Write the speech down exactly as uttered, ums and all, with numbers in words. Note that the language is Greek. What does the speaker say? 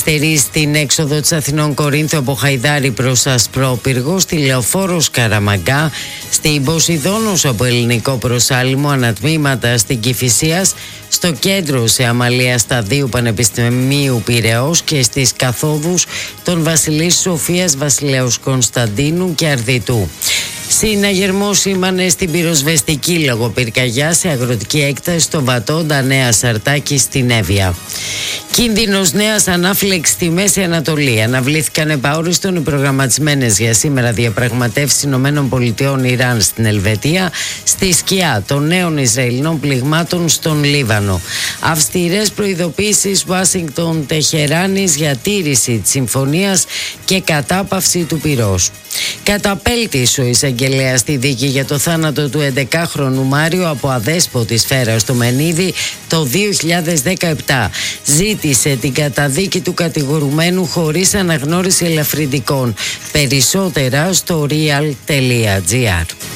Καθυστερεί στην έξοδο της Αθηνών Κορίνθου από Χαϊδάρη προς Ασπρόπυργο, στη Λεωφόρο Καραμαγκά, στην Ποσειδώνος από Ελληνικό Προσάλιμο, ανατμήματα στην Κηφισίας, στο κέντρο σε Αμαλία Σταδίου Πανεπιστημίου Πειραιώς και στις καθόδους των Βασιλής Σοφίας, Βασιλέως Κωνσταντίνου και Αρδιτού. Συναγερμό σήμανε στην πυροσβεστική λόγω πυρκαγιά σε αγροτική έκταση στο Βατόντα Νέα Σαρτάκη στην Εύβοια. Κίνδυνος νέας ανάφλεξης στη Μέση Ανατολή. Αναβλήθηκαν επαόριστον οι προγραμματισμένες για σήμερα διαπραγματεύσεις Ηνωμένων Πολιτειών Ιράν στην Ελβετία, στη σκιά των νέων Ισραηλινών πληγμάτων στον Λίβανο. Αυστηρές προειδοποίησεις Ουάσιγκτον Τεχεράνης για τήρηση της συμφωνίας και κατάπαυση του πυρός. Καταπέλτης ο εισαγγελέας στη δίκη για το θάνατο του έντεκαχρονου Μάριο από αδέσποτη σφαίρα στο Μενίδη το δύο χιλιάδες δεκαεπτά. Ζήτησε την καταδίκη του κατηγορουμένου χωρίς αναγνώριση ελαφρυντικών. Περισσότερα στο real τελεία gr.